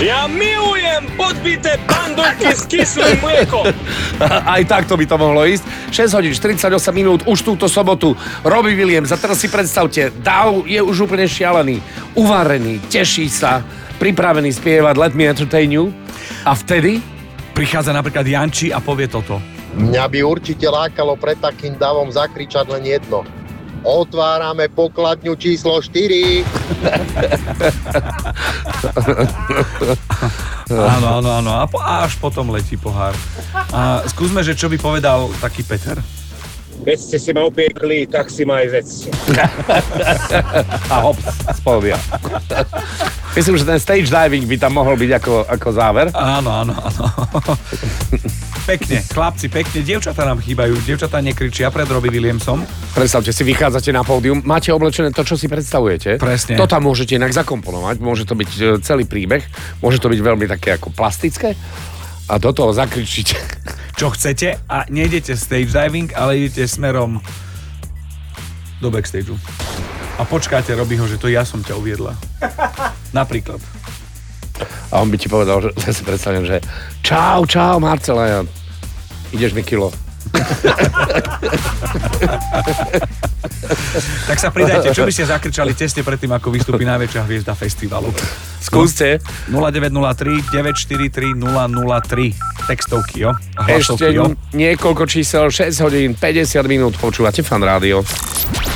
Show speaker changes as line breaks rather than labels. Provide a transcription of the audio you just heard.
Ja milujem podbité bandurky s kyslým mliekom.
Aj takto by to mohlo ísť. 6 hodín, 48 minút už túto sobotu. Robbie Williams, a teraz si predstavte, Dav je už úplne šialený, uvarený, teší sa, pripravený spievať Let Me Entertain You. A vtedy
prichádza napríklad Janči a povie toto.
Mňa by určite lákalo pred takým davom zakričať len jedno. Otvárame pokladňu číslo 4.
Áno. A až potom letí pohár. A skúsme, že čo by povedal taký Peter.
Keď ste si ma opiekli, tak si ma aj vedzte.
a hop, spodia. Myslím, že ten stage diving by tam mohol byť ako záver.
Áno. Pekne, chlapci, pekne. Dievčatá nám chýbajú. Dievčatá nekričia pred Robbie Williamsom.
Predstavte si, vychádzate na pódium, máte oblečené to, čo si predstavujete.
Presne.
To tam môžete inak zakomponovať, môže to byť celý príbeh, môže to byť veľmi také ako plastické a do toho zakričíte.
Čo chcete a nejdete stage diving, ale idete smerom do backstageu. A počkáte Robbieho, že to ja som ťa uviedla. Napríklad.
A on by ti povedal, že si predstavím, že čau, Marcela, ideš mi kilo.
Tak sa pridajte, čo by ste zakričali tesne predtým, ako vystúpi najväčšia hviezda festivalu.
Skúste.
0903 943 003 textovky, jo?
Ešte niekoľko čísel, 6 hodín, 50 minút, počúvate Fan Rádio.